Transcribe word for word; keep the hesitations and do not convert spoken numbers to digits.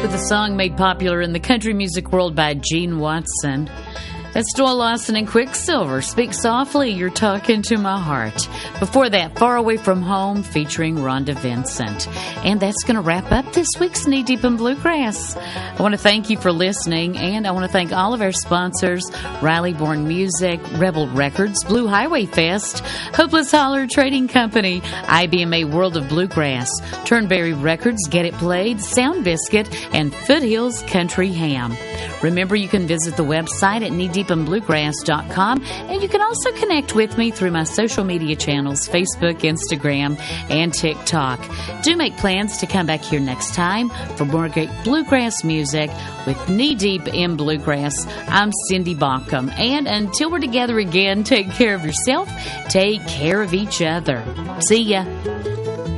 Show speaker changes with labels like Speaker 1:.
Speaker 1: with a song made popular in the country music world by Gene Watson. That's Doyle Lawson and Quicksilver. Speak softly, you're talking to my heart. Before that, Far Away from Home featuring Rhonda Vincent. And that's going to wrap up this week's Knee Deep in Bluegrass. I want to thank you for listening, and I want to thank all of our sponsors, Riley Bourne Music, Rebel Records, Blue Highway Fest, Hopeless Holler Trading Company, I B M A World of Bluegrass, Turnberry Records, Get It Played, Sound Biscuit, and Foothills Country Ham. Remember, you can visit the website at knee deep in bluegrass dot com, and you can also connect with me through my social media channels, Facebook, Instagram, and TikTok. Do make plans to come back here next time for more great bluegrass music with Knee Deep in Bluegrass. I'm Cindy Baucom, and until we're together again, take care of yourself, take care of each other. See ya.